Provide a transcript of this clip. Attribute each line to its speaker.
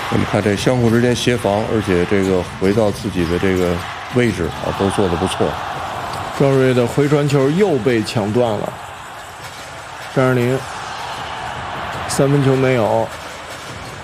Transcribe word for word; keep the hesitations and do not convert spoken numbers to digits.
Speaker 1: 我们看这相互之间协防，而且这个回到自己的这个位置啊，都做得不错。
Speaker 2: 庄瑞的回传球又被抢断了。张二林三分球没有。